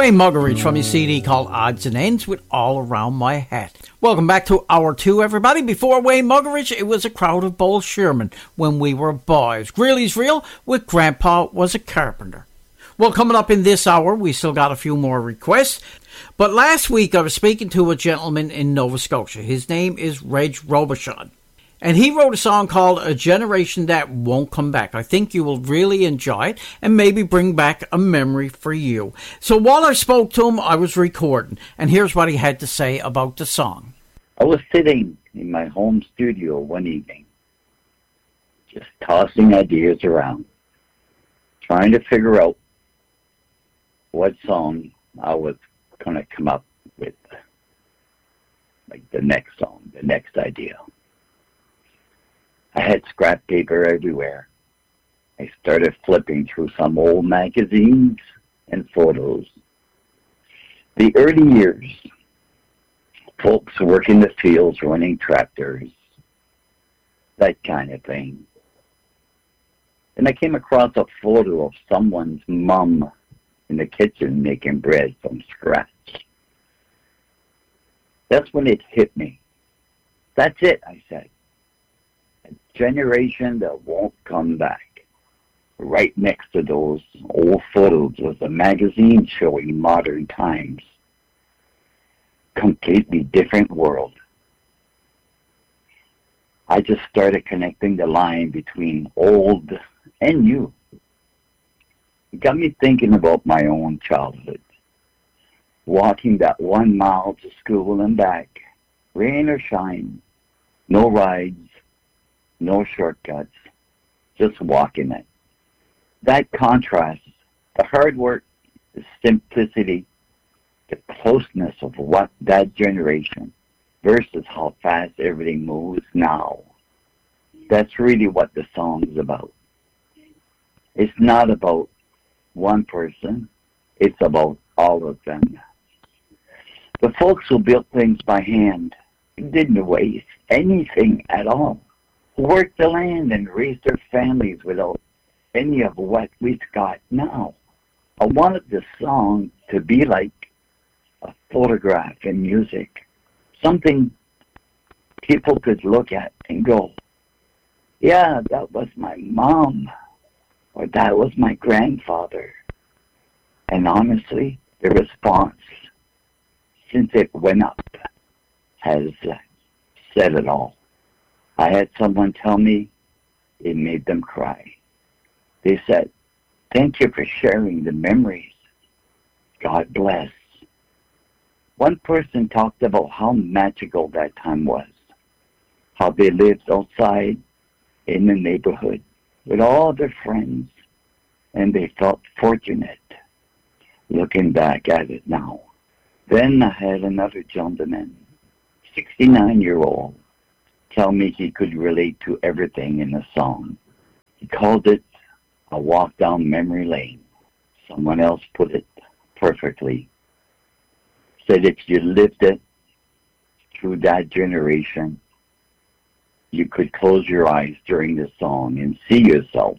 Wayne Muggeridge from his CD called Odds and Ends with All Around My Hat. Welcome back to Hour 2, everybody. Before Wayne Muggeridge, it was a crowd of Bull Sherman, When We Were Boys. Greeley's Reel with Grandpa Was a Carpenter. Well, coming up in this hour, we still got a few more requests. But last week, I was speaking to a gentleman in Nova Scotia. His name is Reg Robichaud. And he wrote a song called A Generation That Won't Come Back. I think you will really enjoy it and maybe bring back a memory for you. So while I spoke to him, I was recording. And here's what he had to say about the song. I was sitting in my home studio one evening, just tossing ideas around, trying to figure out what song I was going to come up with, like the next song, the next idea. I had scrap paper everywhere. I started flipping through some old magazines and photos. The early years, folks working the fields, running tractors, that kind of thing. And I came across a photo of someone's mom in the kitchen making bread from scratch. That's when it hit me. That's it, I said. A generation that won't come back. Right next to those old photos was a magazine showing modern times. Completely different world. I just started connecting the line between old and new. It got me thinking about my own childhood. Walking that 1 mile to school and back, rain or shine, no rides, no shortcuts, just walking it. That contrast, the hard work, the simplicity, the closeness of what that generation versus how fast everything moves now. That's really what the song is about. It's not about one person, it's about all of them. The folks who built things by hand didn't waste anything at all. Worked the land and raised their families without any of what we've got now. I wanted the song to be like a photograph in music, something people could look at and go, yeah, that was my mom, or that was my grandfather. And honestly, the response, since it went up, has said it all. I had someone tell me it made them cry. They said, thank you for sharing the memories. God bless. One person talked about how magical that time was, how they lived outside in the neighborhood with all their friends, and they felt fortunate looking back at it now. Then I had another gentleman, 69-year-old, tell me he could relate to everything in the song. He called it a walk down memory lane. Someone else put it perfectly. Said if you lived it through that generation, you could close your eyes during the song and see yourself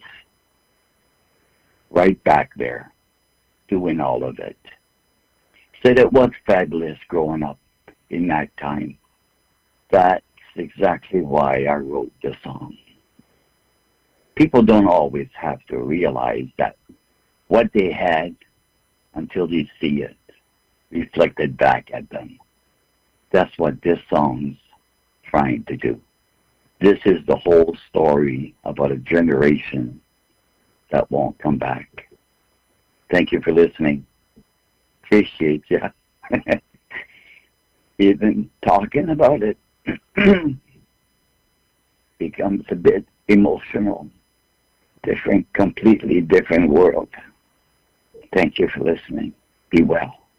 right back there doing all of it. Said it was fabulous growing up in that time. That's exactly why I wrote the song. People don't always have to realize that what they had until they see it reflected back at them. That's what this song's trying to do. This is the whole story about a generation that won't come back. Thank you for listening. Appreciate you. Even talking about it becomes a bit emotional. Completely different world. Thank you for listening. Be well.